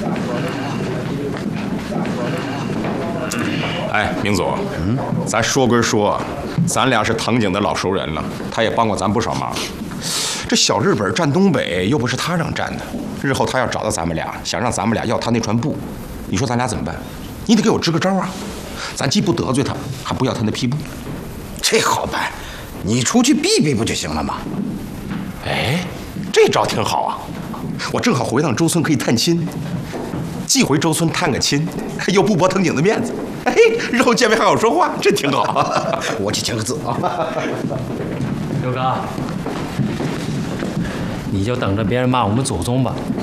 哎，明总，咱说归说，咱俩是藤井的老熟人了，他也帮过咱不少忙。这小日本占东北又不是他让占的，日后他要找到咱们俩，想让咱们俩要他那船布，你说咱俩怎么办？你得给我支个招啊！咱既不得罪他，还不要他那批布。 这好办，你出去避避不就行了吗？ 哎，这招挺好啊！我正好回趟周村可以探亲，既回周村探个亲，又不驳藤井的面子。哎，日后见面还好说话，这挺好。 我去签个字啊。 刘哥，你就等着别人骂我们祖宗吧。